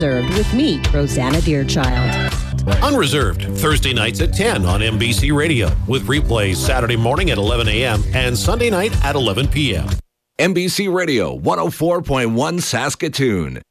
with me, Rosanna Deerchild. Unreserved, Thursday nights at 10 on MBC Radio, with replays Saturday morning at 11 a.m. and Sunday night at 11 p.m. MBC Radio 104.1 Saskatoon.